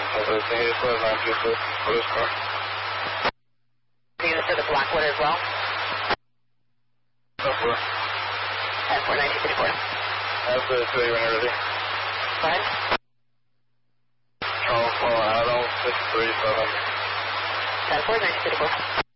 Units to the Blackwood as well. 10-4. 10-4, 1934. Have the 2 when you're ready. Go ahead. Charles Colorado 637. 10-4, 1934.